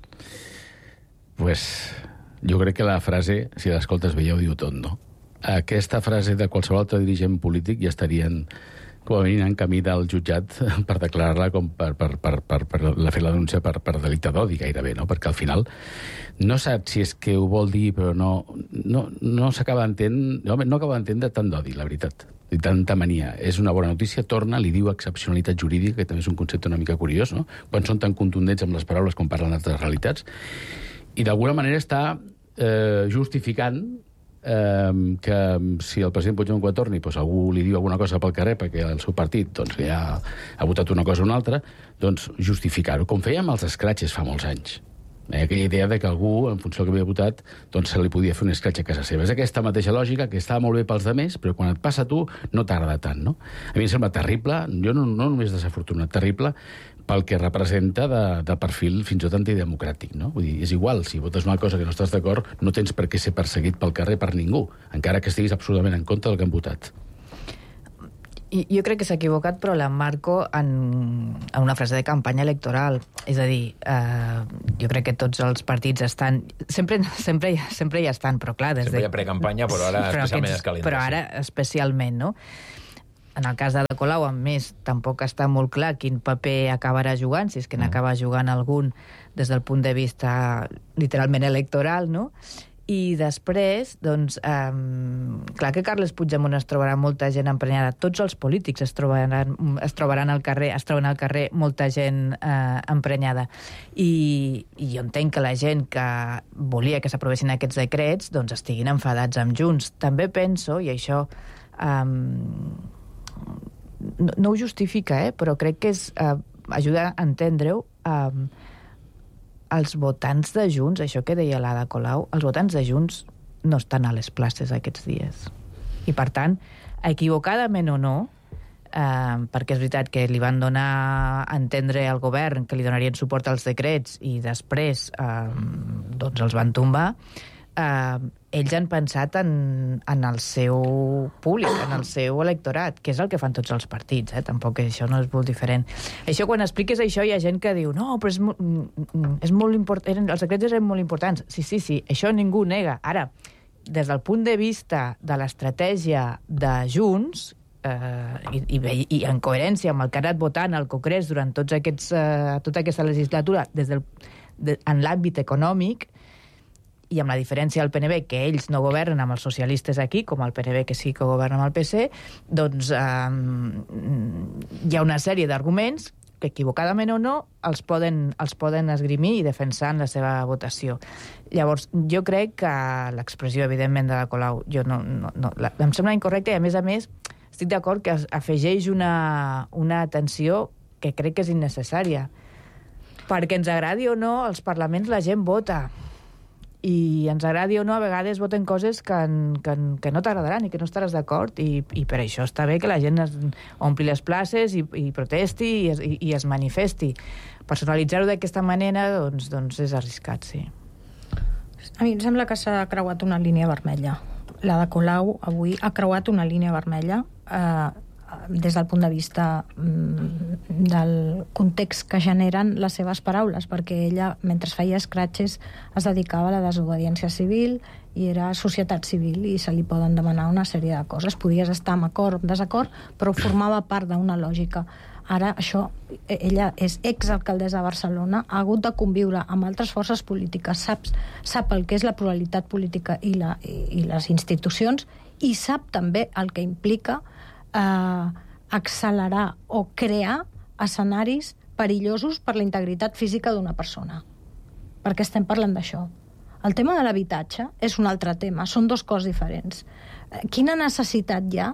S4: Pues, jo crec que la frase, si l'escoltes bé, ja ho diu tot, no? Aquesta frase de qualsevol altre dirigent polític ja estarien com a mínim en camí del jutjat per declarar-la com per fer la denúncia per delicte d'odi, gairebé, no? Perquè al final no sap si és que ho vol dir, però no s'acaba d'entendre, no acaba d'entendre tant d'odi, la veritat. I tanta mania. És una bona notícia, torna, li diu excepcionalitat jurídica, que també és un concepte una mica curiós, no? Quan són tan contundents amb les paraules com parlen d'altres realitats. I d'alguna manera està justificant que si el president Puigdemont quan torni algú li diu alguna cosa pel carrer perquè el seu partit ja ha votat una cosa o una altra, doncs justificar-ho, com fèiem els escratxes fa molts anys. Aquella idea de que algú, en funció del que havia votat, doncs se li podia fer un escratx a casa seva. És aquesta mateixa lògica que estava molt bé pels demés, però quan et passa a tu no t'agrada tant, no? A mi em sembla terrible, jo no només desafortunat, terrible, pel que representa de perfil fins i tot antidemocràtic, no? Vull dir, és igual, si votes una cosa que no estàs d'acord, no tens per què ser perseguit pel carrer per ningú, encara que estiguis absolutament en contra del que han votat.
S1: Jo crec que s'ha equivocat, però l'emmarco en una frase de campanya electoral. És a dir, jo crec que tots els partits estan... Sempre hi estan, però clar...
S3: Sempre hi ha precampanya, però ara especialment escalent.
S1: Però ara especialment, no? En el cas de Ada Colau, a més, tampoc està molt clar quin paper acabarà jugant, si és que n'acaba jugant algun des del punt de vista literalment electoral, no? I després, doncs, clar que Carles Puigdemont es trobarà molta gent emprenyada. Tots els polítics es troben al carrer molta gent emprenyada. I jo entenc que la gent que volia que s'aprovessin aquests decrets doncs estiguin enfadats amb Junts. També penso, i això no ho justifica, però crec que ajuda a entendre-ho, els votants de Junts, això que deia l'Ada Colau, els votants de Junts no estan a les places aquests dies. I, per tant, equivocadament o no, perquè és veritat que li van donar a entendre al govern que li donarien suport als decrets i després doncs els van tombar, ells han pensat en el seu públic, en el seu electorat, que és el que fan tots els partits, tampoc això no és molt diferent. Això, quan expliques això, hi ha gent que diu no, però és molt important, els secrets eren molt importants. Sí, això ningú nega. Ara, des del punt de vista de l'estratègia de Junts, i en coherència amb el que ha anat votant al Congrés durant tota aquesta legislatura en l'àmbit econòmic, i amb la diferència del PNB, que ells no governen amb els socialistes aquí, com el PNB que sí que governa amb el PC, doncs hi ha una sèrie d'arguments que, equivocadament o no, els poden esgrimir i defensar en la seva votació. Llavors, jo crec que l'expressió, evidentment, de la Colau em sembla incorrecta i, a més, estic d'acord que afegeix una tensió que crec que és innecessària. Perquè ens agradi o no, als parlaments la gent vota. I ens agradi o no, a vegades voten coses que no t'agradaran i que no estaràs d'acord, i per això està bé que la gent ompli les places i protesti i es manifesti. Personalitzar-ho d'aquesta manera doncs és arriscat, sí.
S2: A mi em sembla que s'ha creuat una línia vermella. La de Colau avui ha creuat una línia vermella des del punt de vista del context que generen les seves paraules, perquè ella, mentre feia escratxes, es dedicava a la desobediència civil i era societat civil i se li poden demanar una sèrie de coses. Podies estar amb acord o en desacord, però formava part d'una lògica. Ara, això, ella és exalcaldessa de Barcelona, ha hagut de conviure amb altres forces polítiques, sap el que és la pluralitat política i les institucions, i sap també el que implica accelerar o crear escenaris perillosos per la integritat física d'una persona. Perquè estem parlant d'això. El tema de l'habitatge és un altre tema, són dues coses diferents. Quina necessitat hi ha?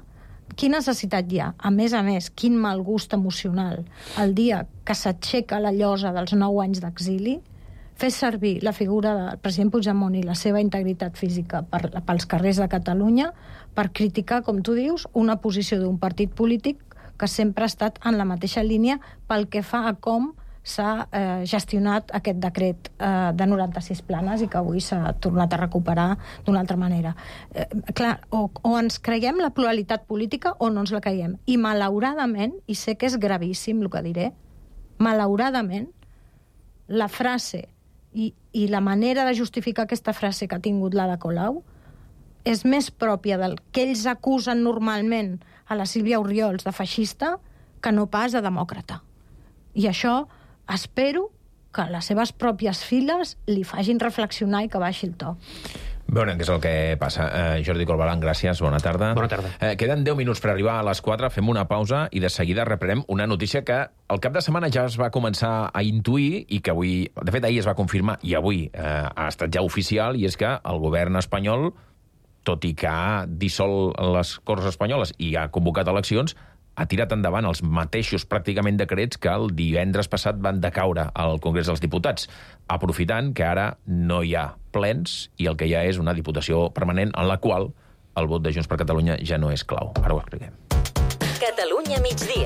S2: A més, quin mal gust emocional el dia que s'aixeca la llosa dels 9 anys d'exili, fer servir la figura del president Puigdemont i la seva integritat física pels carrers de Catalunya per criticar, com tu dius, una posició d'un partit polític que sempre ha estat en la mateixa línia pel que fa a com s'ha gestionat aquest decret de 96 planes i que avui s'ha tornat a recuperar d'una altra manera. Clar, o ens creiem la pluralitat política o no ens la creiem. I malauradament, i sé que és gravíssim el que diré, malauradament, la frase i la manera de justificar aquesta frase que ha tingut l'Ada Colau és més pròpia del que ells acusen normalment a la Sílvia Orriols de feixista que no pas de demòcrata. I això espero que les seves pròpies files li facin reflexionar i que baixi el to.
S3: Veurem què és el que passa. Jordi Corbalan, gràcies, bona tarda.
S15: Bona tarda.
S3: Queden 10 minuts per arribar a les 4, fem una pausa i de seguida reprenem una notícia que el cap de setmana ja es va començar a intuir i que avui, de fet ahir es va confirmar i avui ha estat ja oficial, i és que el govern espanyol, tot i que ha dissolt les Corts Espanyoles i ha convocat eleccions, ha tirat endavant els mateixos pràcticament decrets que el divendres passat van decaure al Congrés dels Diputats, aprofitant que ara no hi ha plens i el que hi ha és una diputació permanent en la qual el vot de Junts per Catalunya ja no és clau. Ara ho expliquem.
S6: Catalunya migdia.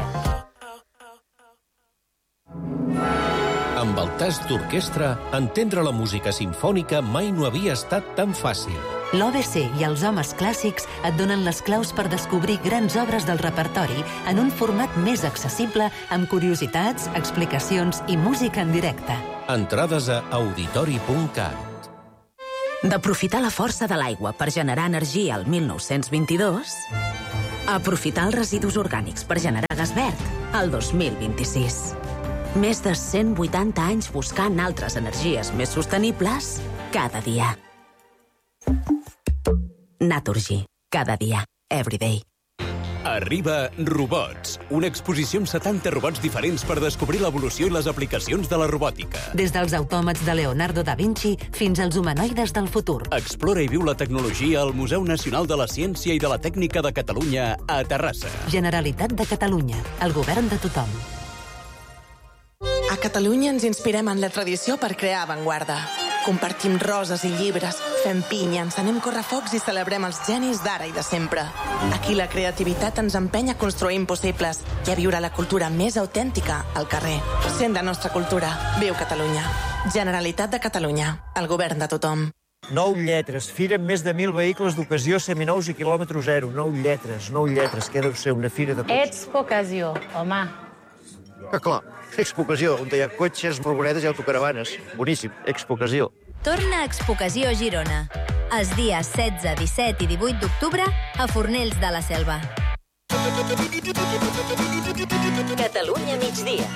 S17: Amb el tast d'orquestra, entendre la música simfònica mai no havia estat tan fàcil.
S18: L'OBC i els homes clàssics et donen les claus per descobrir grans obres del repertori en un format més accessible, amb curiositats, explicacions i música en directe.
S17: Entrades a auditori.cat.
S19: D'aprofitar la força de l'aigua per generar energia al 1922, a aprofitar els residus orgànics per generar gas verd al 2026. Més de 180 anys buscant altres energies més sostenibles cada dia. Naturgy. Cada dia. Every day.
S7: Arriba Robots, una exposició amb 70 robots diferents per descobrir l'evolució i les aplicacions de la robòtica.
S18: Des dels autòmats de Leonardo da Vinci fins als humanoides del futur.
S7: Explora i viu la tecnologia al Museu Nacional de la Ciència i de la Tècnica de Catalunya a Terrassa.
S18: Generalitat de Catalunya. El govern de tothom.
S20: A Catalunya ens inspirem en la tradició per crear avantguarda. Compartim roses i llibres, fem pinya, encenem correfocs i celebrem els genis d'ara i de sempre. Aquí la creativitat ens empenya a construir impossibles i a viure la cultura més autèntica al carrer. Sent la nostra cultura. Viu Catalunya. Generalitat de Catalunya. El govern de tothom.
S10: 9 lletres. Fira amb més de 1.000 vehicles d'ocasió, seminous i quilòmetre zero. 9 lletres. Què deu ser una fira de tots?
S21: Expo Ocasió, home.
S10: Clar, Expo Ocasió, on hi ha cotxes, furgonetes i autocaravanes. Boníssim, Expo Ocasió.
S6: Torna a Expo Ocasió Girona. Els dies 16, 17 i 18 d'octubre a Fornells de la Selva. Catalunya migdia.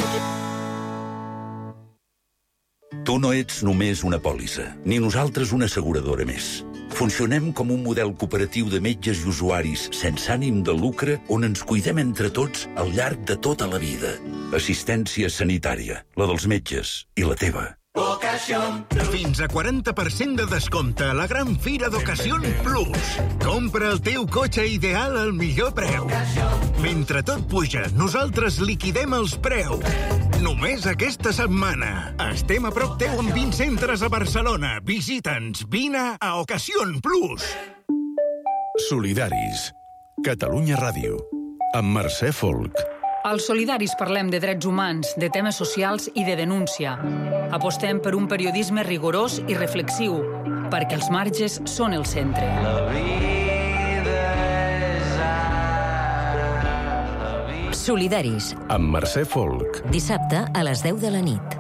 S22: Tu no ets només una pòlissa, ni nosaltres una asseguradora més. Funcionem com un model cooperatiu de metges i usuaris sense ànim de lucre on ens cuidem entre tots al llarg de tota la vida. Assistència sanitària, la dels metges i la teva.
S23: Fins a 40% de descompte a la gran fira d'Ocasion Plus. Compra el teu cotxe ideal al millor preu. Mentre tot puja, nosaltres liquidem els preus. Només aquesta setmana. Estem a prop teu amb 20 centres a Barcelona. Visita'ns. Vine a Ocasion Plus.
S13: Solidaris. Catalunya Ràdio. Amb Mercè Folk.
S24: Als Solidaris parlem de drets humans, de temes socials i de denúncia. Apostem per un periodisme rigorós i reflexiu, perquè els marges són el centre.
S18: Solidaris.
S13: Amb Mercè Folk.
S18: Dissabte a les 10 de la nit.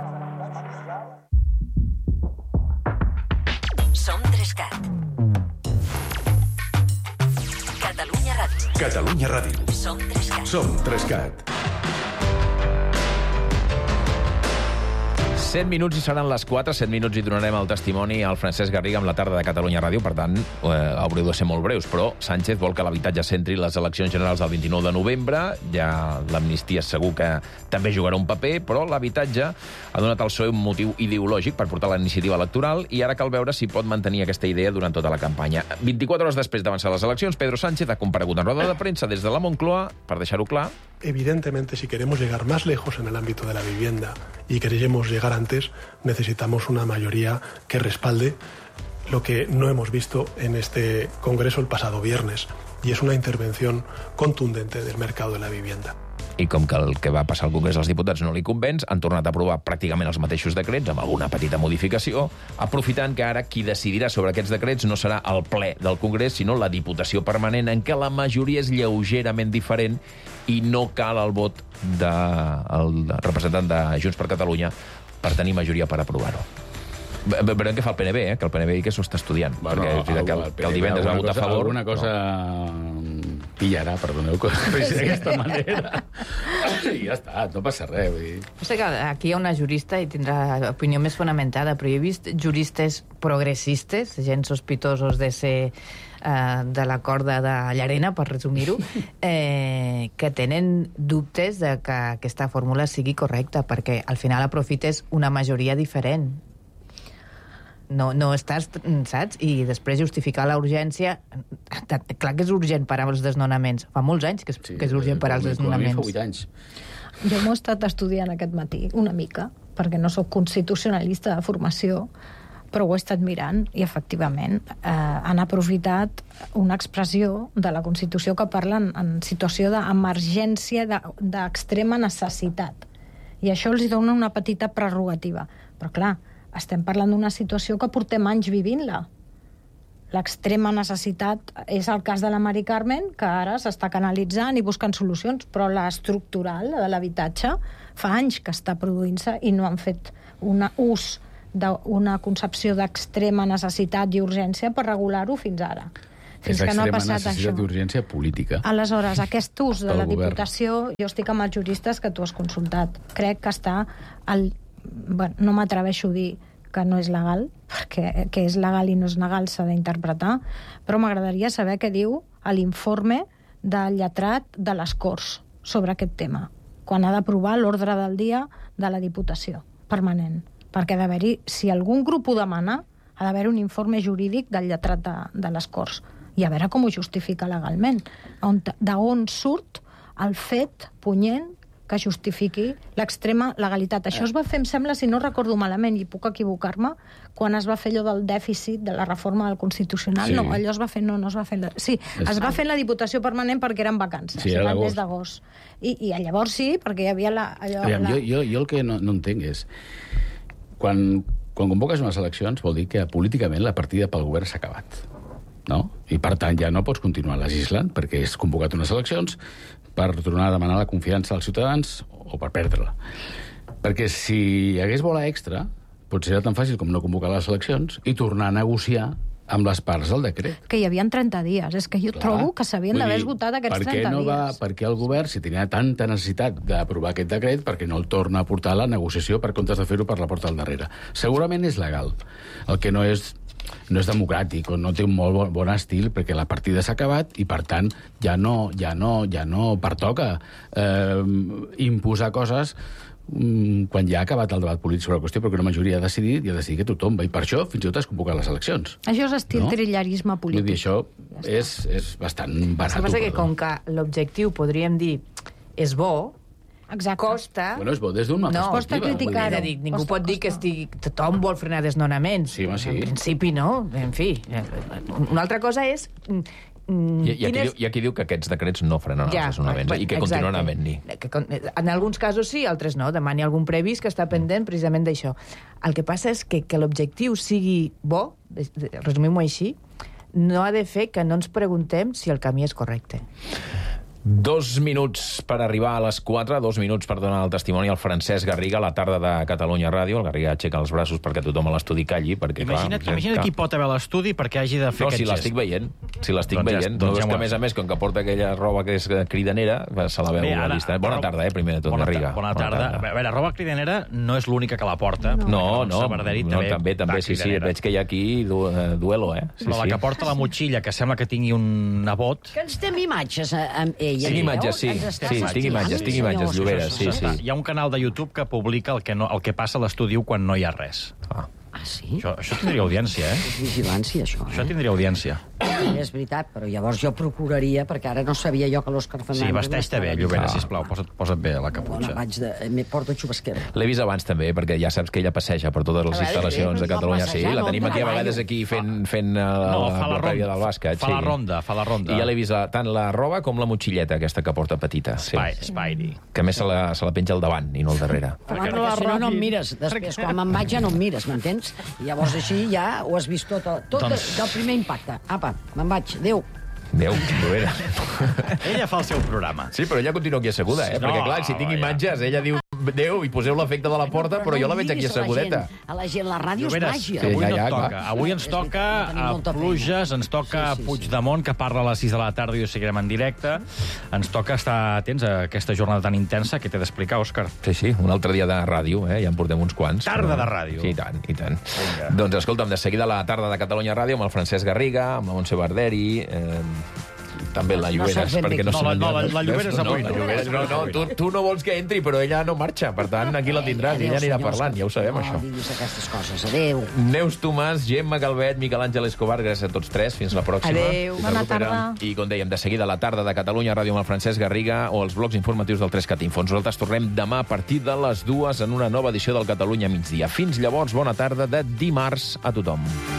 S6: Som 3CAT. Catalunya Ràdio.
S13: Catalunya Ràdio.
S6: Som 3CAT.
S13: Som 3CAT.
S3: 7 minuts i seran les 4, 7 minuts i donarem el testimoni al Francesc Garriga amb la tarda de Catalunya Ràdio, per tant, haureu de ser molt breus, però Sánchez vol que l'habitatge centri les eleccions generals del 29 de novembre, ja l'amnistia segur que també jugarà un paper, però l'habitatge ha donat al PSOE un motiu ideològic per portar la iniciativa electoral i ara cal veure si pot mantenir aquesta idea durant tota la campanya. 24 hores després d'avançar les eleccions, Pedro Sánchez ha comparegut en roda de premsa des de la Moncloa per deixar-ho clar.
S25: Evidentemente, si queremos llegar más lejos en el ámbito de la vivienda y queremos llegar antes, necesitamos una mayoría que respalde lo que no hemos visto en este Congreso el pasado viernes, y es una intervención contundente del mercado de la vivienda.
S3: I com que el que va passar al Congrés dels Diputats no li convenç, han tornat a aprovar pràcticament els mateixos decrets, amb alguna petita modificació, aprofitant que ara qui decidirà sobre aquests decrets no serà el ple del Congrés, sinó la Diputació Permanent, en què la majoria és lleugerament diferent i no cal el vot del representant de Junts per Catalunya per tenir majoria per aprovar-ho. Veurem què fa el PNB, que el PNB que s'ho està estudiant, perquè que el divendres va votar a favor.
S4: Alguna cosa pillarà, perdoneu que ho d'aquesta manera. I ja està, no passa res. Vull dir.
S1: Sé que aquí hi ha una jurista i tindrà opinió més fonamentada, però jo he vist juristes progressistes, gent sospitosos de ser de la corda de Llarena, per resumir-ho, que tenen dubtes de que aquesta fórmula sigui correcta, perquè al final aprofites una majoria diferent. No estàs, saps? I després justificar la urgència... Clar que és urgent parar els desnonaments. Fa molts anys que és urgent parar els desnonaments.
S4: Fa 8 anys.
S2: Jo m'ho he estat estudiant aquest matí, una mica, perquè no sóc constitucionalista de formació, però ho he estat mirant i, efectivament, han aprofitat una expressió de la Constitució que parla en situació d'emergència, d'extrema necessitat. I això els dona una petita prerrogativa. Però, clar, estem parlant d'una situació que portem anys vivint-la. L'extrema necessitat és el cas de la Mari Carmen, que ara s'està canalitzant i buscant solucions, però la estructural, la de l'habitatge, fa anys que està produint-se i no han fet un ús d'una concepció d'extrema necessitat i urgència per regular-ho fins ara. Fins que no ha passat això.
S4: És extrema necessitat d'urgència política.
S2: Aleshores, aquest ús de la Diputació, jo estic amb els juristes que tu has consultat. Crec que està... no m'atreveixo a dir que no és legal, perquè que és legal i no és legal s'ha d'interpretar, però m'agradaria saber què diu l'informe del lletrat de les Corts sobre aquest tema, quan ha d'aprovar l'ordre del dia de la Diputació permanent. Perquè ha d'haver-hi, si algun grup ho demana, ha d'haver un informe jurídic del lletrat de les Corts. I a veure com ho justifica legalment. D'on surt el fet punyent que justifiqui l'extrema legalitat. Això es va fer, em sembla, si no recordo malament, i puc equivocar-me, quan es va fer allò del dèficit de la reforma del Constitucional. Sí. No, allò es va fer... No es va fer... Sí, es va fer en la Diputació Permanent perquè eren vacances.
S4: Sí,
S2: era el mes d'agost. I llavors sí, perquè hi havia
S4: Jo el que no entenc és... Quan convoques unes eleccions vol dir que políticament la partida pel govern s'ha acabat, no? I per tant ja no pots continuar legislant perquè has convocat unes eleccions per tornar a demanar la confiança als ciutadans o per perdre-la. Perquè si hi hagués bola extra, potser era tan fàcil com no convocar les eleccions i tornar a negociar amb les parts del decret.
S2: Que hi havia 30 dies. És que jo trobo que s'havien d'haver esgotat aquests 30 dies.
S4: Per què el govern, si tenia tanta necessitat d'aprovar aquest decret, perquè no el torna a portar a la negociació per comptes de fer-ho per la porta del darrere? Segurament és legal. El que no és democràtic o no té un molt bon estil perquè la partida s'ha acabat i, per tant, ja no pertoca imposar coses quan ja ha acabat el debat polític sobre la qüestió, perquè una majoria ha decidit i ha decidit que tothom va, i per això fins i tot has convocat les eleccions.
S2: Això és estil trillarisme polític.
S4: Vull dir, això és bastant barat.
S1: El que passa que com que l'objectiu, podríem dir, és bo, costa...
S4: Bueno, és bo des d'una perspectiva.
S2: Costa criticar-ho.
S1: Ningú pot dir que tothom vol frenar desnonaments.
S4: Sí, home, sí.
S1: En principi, no. En fi. Una altra cosa és...
S3: Hi ha qui diu que aquests decrets no frenen els desnonaments i que continuen havent-n'hi.
S1: En alguns casos sí, altres no. Demani algun previst que està pendent precisament d'això. El que passa és que l'objectiu sigui bo, resumim-ho així, no ha de fer que no ens preguntem si el camí és correcte.
S3: 2 minuts per arribar a les 4, 2 minuts per donar el testimoni al Francesc Garriga a la tarda de Catalunya Ràdio. El Garriga aixeca els braços perquè tothom a l'estudi calli.
S5: Imagina't qui pot haver a l'estudi perquè hagi de fer aquest gest.
S3: Si l'estic veient. No és que, a més, com que porta aquella roba que és cridanera, se la veu a la vista. Bona tarda, primer de tot, Garriga.
S5: Bona tarda. A veure, roba cridanera no és l'única que la porta.
S3: No, també, sí. Veig que hi ha aquí duelo,
S5: Però la que porta la motxilla, que sembla que tingui un nebot...
S8: Que ens fem imatges amb ell.
S3: Tinc imatges, tinc imatges, Lloberes, sí.
S5: Hi ha un canal de YouTube que publica el que passa a l'estudi quan no hi ha res.
S8: Ah, sí?
S5: Això tindria audiència,
S8: És vigilància, això.
S5: Això tindria audiència.
S8: És veritat, però llavors jo procuraria, perquè ara no sabia jo que l'Òscar Fernández...
S5: Sí, vesteix-te bé, Llobera, sisplau, posa't bé la caputxa.
S8: Me porto xubasquera.
S3: L'he vist abans també, perquè ja saps que ella passeja per totes les instal·lacions de Catalunya. Sí, la tenim aquí a vegades aquí fent la prèvia del bàsquet.
S5: Fa la ronda.
S3: I ja l'he vist tant la roba com la motxilleta aquesta que porta petita.
S5: Spidey.
S3: Que més se la penja al davant i no al darrere.
S8: Perquè si no em mires. Després, quan me'n vaig, ja no em mires, m'entens? I llavors així ja ho has vist tot del primer impacte. Apa, me'n vaig. Adéu.
S3: Llobera.
S5: Ella fa el seu programa.
S3: Sí, però ella continua aquí asseguda, perquè clar, si tinc imatges, ella diu Déu, i poseu l'efecte de la porta, però jo la veig aquí assegudeta.
S8: A la gent, la ràdio és màgia.
S5: Avui no toca. Avui ens toca pluges, ens toca Puigdemont, que parla a les 6 de la tarda i ho seguirem en directe. Ens toca estar atents a aquesta jornada tan intensa que t'he d'explicar, Òscar.
S3: Sí, un altre dia de ràdio, ja en portem uns quants.
S5: Tarda de ràdio.
S3: Sí, i tant. Doncs escolta'm, de seguida la tarda de Catalunya Ràdio amb el Francesc Garriga, amb la Montse Barderi, també la Lloberes, perquè no se
S5: la Lloberes avui no.
S3: Tu no vols que entri, però ella no marxa, per tant, aquí la tindràs, i ella anirà parlant, ja ho sabem, això.
S8: No diguis aquestes coses, adéu.
S3: Neus Tomàs, Gemma Calvet, Miquel Àngel Escobar, gràcies a tots tres, fins la pròxima.
S1: Adéu.
S2: Bona tarda.
S3: I, com dèiem, de seguida la tarda de Catalunya Ràdio amb el Francesc Garriga o els blocs informatius del 3CAT Info. Nosaltres tornem demà a partir de les 2 en una nova edició del Catalunya Migdia. Fins llavors, bona tarda de dimarts a tothom.